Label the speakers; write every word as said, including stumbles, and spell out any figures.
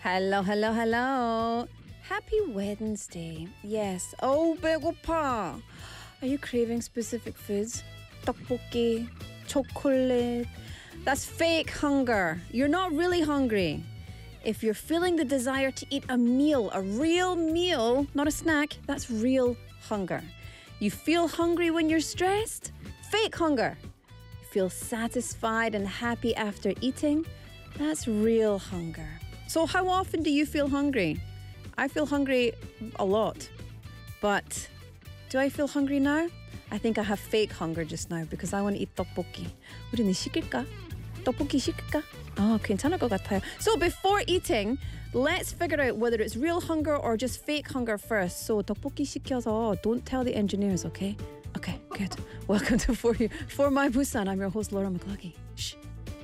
Speaker 1: Hello, hello, hello. Happy Wednesday. Yes. Oh, 배고파. Are you craving specific foods? 떡볶이, chocolate. That's fake hunger. You're not really hungry. If you're feeling the desire to eat a meal, a real meal, not a snack, that's real hunger. You feel hungry when you're stressed? Fake hunger. You feel satisfied and happy after eating? That's real hunger. So how often do you feel hungry? I feel hungry a lot. But do I feel hungry now? I think I have fake hunger just now because I want to eat 떡볶이. 우리는 시킬까? 떡볶이 시킬까? 아, 괜찮을 것 같아요. So before eating, let's figure out whether it's real hunger or just fake hunger first. So 떡볶이 시켜서 don't tell the engineers, okay? Okay, good. Welcome to For You, For My Busan. I'm your host, Laura McCluskey. Shh.